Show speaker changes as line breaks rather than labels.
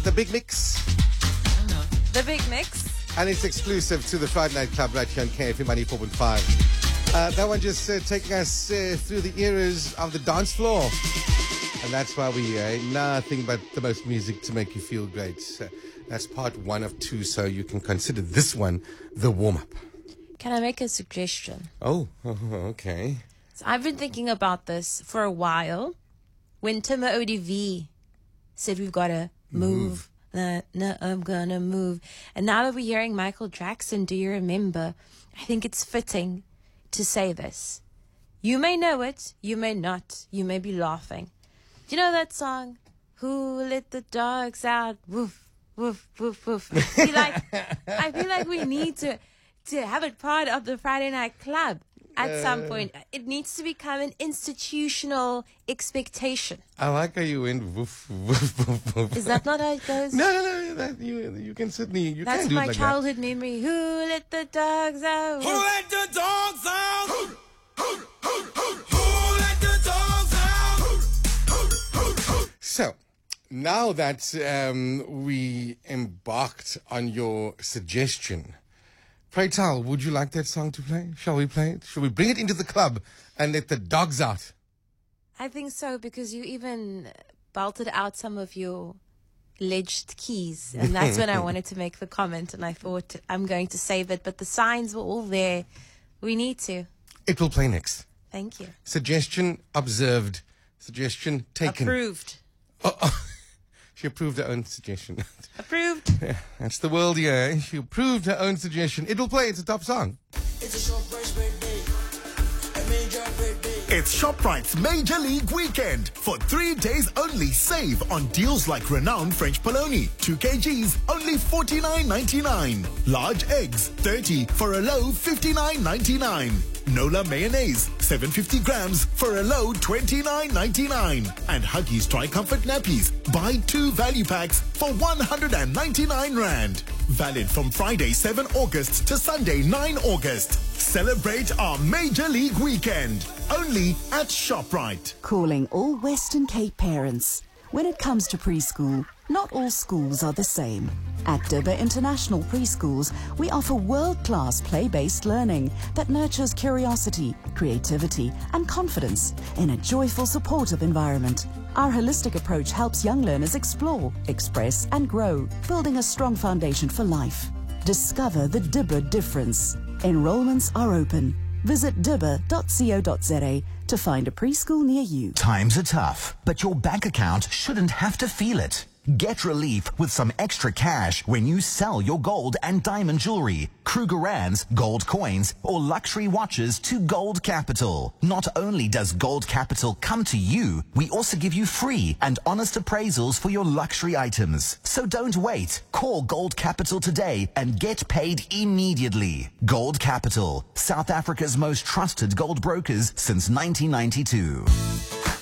The Big Mix.
The Big Mix.
And it's exclusive to the Friday Night Club right here on KFM 94.5. That one just taking us through the eras of the dance floor. And that's why we nothing but the most music to make you feel great. That's part 1 of 2, so you can consider this one the warm-up.
Can I make a suggestion?
Oh, okay.
So I've been thinking about this for a while. When Timur ODV said we've got to move. No, I'm gonna move. And now that we're hearing Michael Jackson, do you remember? I think it's fitting to say this. You may know it, you may not. You may be laughing. Do you know that song? Who let the dogs out? Woof, woof, woof, woof. I feel like we need to have it part of the Friday Night Club. At some point, it needs to become an institutional expectation.
I like how you went woof, woof, woof, woof.
Is that not how it goes?
No. You can certainly,
That's
can do
my
it like
childhood memory. Who let the dogs out?
Who let the dogs out? Who let the dogs out?
So, now that we embarked on your suggestion, pray tell, would you like that song to play? Shall we play it? Shall we bring it into the club and let the dogs out?
I think so, because you even belted out some of your alleged keys. And that's when I wanted to make the comment. And I thought, I'm going to save it. But the signs were all there. We need to.
It will play next.
Thank you.
Suggestion observed. Suggestion taken.
Approved.
She approved her own suggestion.
Approved.
Yeah, that's the world here. She approved her own suggestion. It will play. It's a top song.
It's a ShopRite's birthday. A major birthday.
It's ShopRite's Major League Weekend. For 3 days only, save on deals like renowned French polony. 2 kgs, only $49.99. Large eggs, 30 for a low $59.99. Nola mayonnaise, 750 grams for a low $29.99. And Huggies Tri-Comfort nappies. Buy 2 value packs for 199 Rand. Valid from Friday 7 August to Sunday 9 August. Celebrate our Major League Weekend. Only at ShopRite.
Calling all Western Cape parents. When it comes to preschool, not all schools are the same. At Dibba International Preschools, we offer world-class play-based learning that nurtures curiosity, creativity, and confidence in a joyful, supportive environment. Our holistic approach helps young learners explore, express, and grow, building a strong foundation for life. Discover the Dibba difference. Enrollments are open. Visit dibba.co.za to find a preschool near you.
Times are tough, but your bank account shouldn't have to feel it. Get relief with some extra cash when you sell your gold and diamond jewelry, Krugerrands, gold coins, or luxury watches to Gold Capital. Not only does Gold Capital come to you, we also give you free and honest appraisals for your luxury items. So don't wait. Call Gold Capital today and get paid immediately. Gold Capital, South Africa's most trusted gold brokers since 1992.